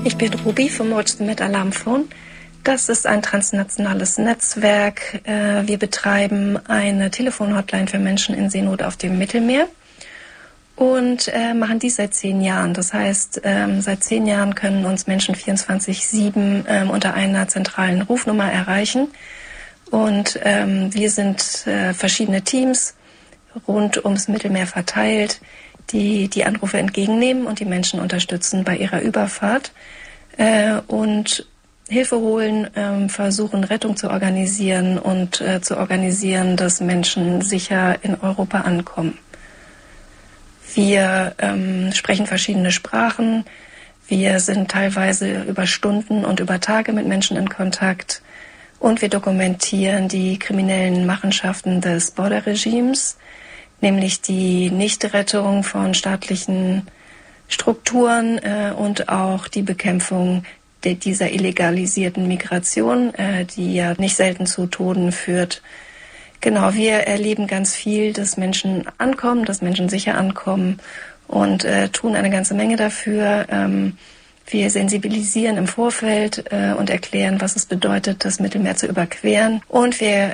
Ich bin Ruby vom Watch the Med Alarmphone. Das ist ein transnationales Netzwerk. Wir betreiben eine Telefonhotline für Menschen in Seenot auf dem Mittelmeer und machen dies seit 10 Jahren. Das heißt, seit 10 Jahren können uns Menschen 24/7 unter einer zentralen Rufnummer erreichen. Und wir sind verschiedene Teams rund ums Mittelmeer verteilt, die die Anrufe entgegennehmen und die Menschen unterstützen bei ihrer Überfahrt und Hilfe holen, versuchen Rettung zu organisieren und zu organisieren, dass Menschen sicher in Europa ankommen. Wir sprechen verschiedene Sprachen. Wir sind teilweise über Stunden und über Tage mit Menschen in Kontakt. Und wir dokumentieren die kriminellen Machenschaften des Border-Regimes, nämlich die Nichtrettung von staatlichen Strukturen und auch die Bekämpfung dieser illegalisierten Migration, die ja nicht selten zu Toten führt. Genau, wir erleben ganz viel, dass Menschen ankommen, dass Menschen sicher ankommen und tun eine ganze Menge dafür. Wir sensibilisieren im Vorfeld und erklären, was es bedeutet, das Mittelmeer zu überqueren. Und wir